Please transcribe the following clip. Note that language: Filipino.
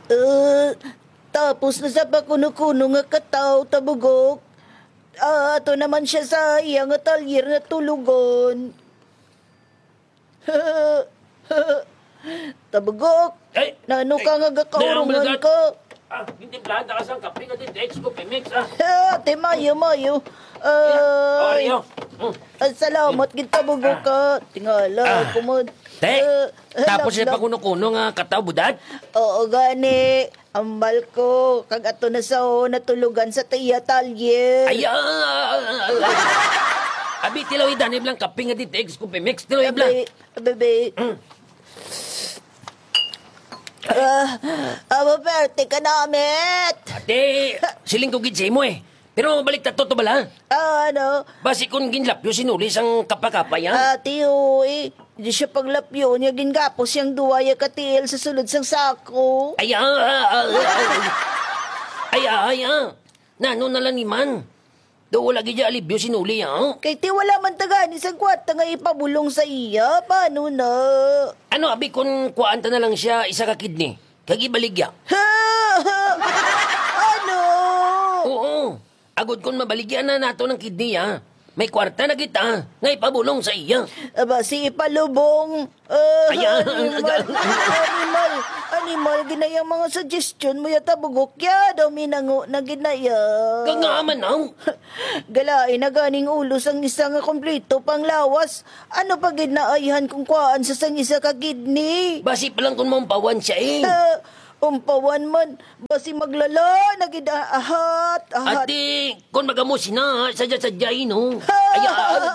Tapos na sa pakuno-kuno nga kataw, tabugok. Ato naman siya sa iyang atelier nga tulugon. Tabugok, Ay, nano ka nga gakaurungan Dayan, ka? Hindi planta ka sa kape ka din. Dex ko, Pemex, Ate, mayo. Oreo. Salamat kita tabugok ka. Tingala, kumod. Tapos siya pa kuno-kuno nga kataw budad? Oo, gani. Ambal ko. Kag ato na sa natulugan sa tiya talye. Ay, abi, tilaw idanib lang kape nga din. Dex ko, Pemex, tilaw iblang. Bebe. Maperte ka namin. Ate, siling ko gid mo eh. Pero balik ta to bala. Ano? Basi kung ginlapyo sinuli sang kapakapay Ate, uy. Di siya paglapyo niya gingapos yung duwaya katil sa sulod sang sako. Ay, Nano na lang ni man. Do wala gid alibyo sinuli Kay ti wala man tagani sang kwarta nga ipabulong sa iya. Paano na? Ano abi kung kuan ta na lang siya isa ka kidney. Kag ibaligya. Ano? Oo. Agod kung mabaligyan na nato ng kidney may kwarta na kita nga ipabulong sa iya. Aba, si ipalubong. Animal, ginayang mga suggestion mo yata bugok ya. Daw minango na ginaya. Kangaaman Galain na ganing ulo sang isang kompleto pang lawas. Ano pa ginaayhan kung kuhaan sa sang isa ka kidney? Basi pa lang kung mampawan siya Umpawan man, basi maglala, ahat. Ate, kung magamusin na, sadya-sadya